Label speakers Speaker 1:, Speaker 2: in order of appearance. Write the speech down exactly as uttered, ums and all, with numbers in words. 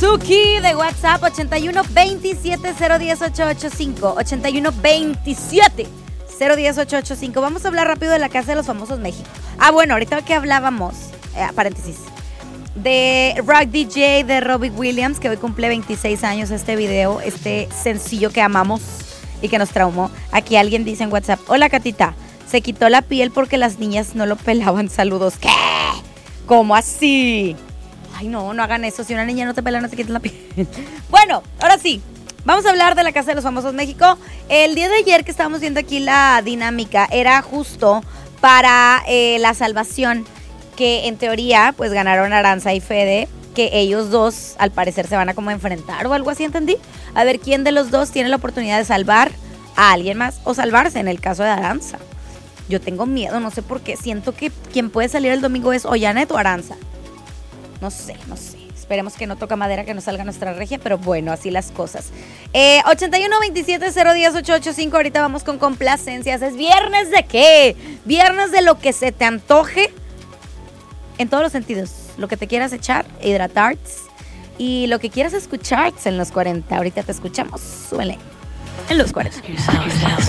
Speaker 1: Suki de WhatsApp ochenta y uno veintisiete cero diez ochocientos ochenta y cinco. ochenta y uno veintisiete cero diez ochocientos ochenta y cinco. Vamos a hablar rápido de la Casa de los Famosos México. Ah, bueno, ahorita que hablábamos, eh, paréntesis, de Rock D J de Robbie Williams, que hoy cumple veintiséis años. Este video, este sencillo que amamos y que nos traumó. Aquí alguien dice en WhatsApp: hola Catita, se quitó la piel porque las niñas no lo pelaban. Saludos. ¿Qué? ¿Cómo así? Ay, no, no hagan eso. Si una niña no te pela, no te quites la piel. Bueno, ahora sí, vamos a hablar de la Casa de los Famosos México. El día de ayer que estábamos viendo aquí la dinámica era justo para eh, la salvación, que en teoría pues ganaron Aranza y Fede, que ellos dos al parecer se van a como enfrentar o algo así, ¿entendí? A ver quién de los dos tiene la oportunidad de salvar a alguien más o salvarse en el caso de Aranza. Yo tengo miedo, no sé por qué. Siento que quien puede salir el domingo es o Janet o Aranza. No sé, no sé. Esperemos que no toca madera, que no salga nuestra regia, pero bueno, así las cosas. Eh, ochenta y uno veintisiete cero diez ochocientos ochenta y cinco. Ahorita vamos con complacencias. ¿Es viernes de qué? Viernes de lo que se te antoje. En todos los sentidos. Lo que te quieras echar, hidratar. Y lo que quieras escuchar en los cuarenta. Ahorita te escuchamos. Súbele. En los cuarenta.